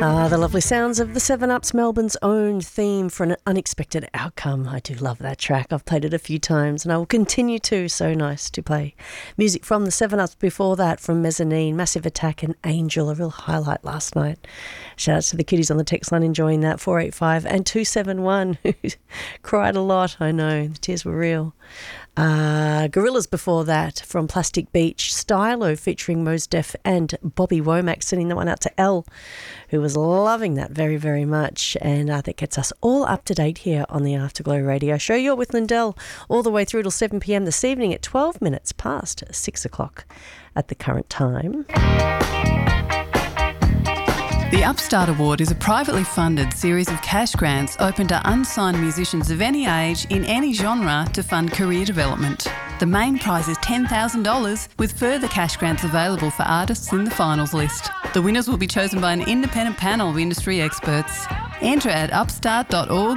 The lovely sounds of the 7UP's Melbourne's own theme for an unexpected outcome. I do love that track. I've played it a few times and I will continue to. So nice to play music from the 7UPs before that, from Mezzanine, Massive Attack and Angel, a real highlight last night. Shout out to the kiddies on the text line enjoying that, 485 and 271, who cried a lot. I know, the tears were real. Gorillaz before that, from Plastic Beach, Stylo featuring Mos Def and Bobby Womack, sending that one out to Elle, who was loving that very, very much. And that gets us all up to date here on the Afterglow Radio Show. You're with Lindell all the way through till 7 p.m. this evening at 12 minutes past 6 o'clock at the current time. The Upstart Award is a privately funded series of cash grants open to unsigned musicians of any age in any genre to fund career development. The main prize is $10,000, with further cash grants available for artists in the finals list. The winners will be chosen by an independent panel of industry experts. Enter at upstart.org.au.